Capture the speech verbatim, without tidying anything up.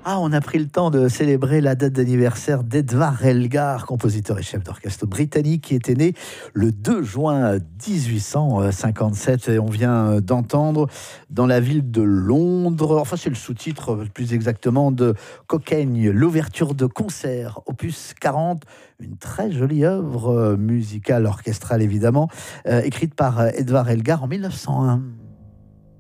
Ah, on a pris le temps de célébrer la date d'anniversaire d'Edvard Elgar, compositeur et chef d'orchestre britannique qui était né le deux juin mille huit cent cinquante-sept. Et on vient d'entendre dans la ville de Londres, enfin c'est le sous-titre plus exactement de Cockaigne, l'ouverture de concert, opus quarante, une très jolie œuvre musicale, orchestrale évidemment, euh, écrite par Edvard Elgar en mille neuf cent un.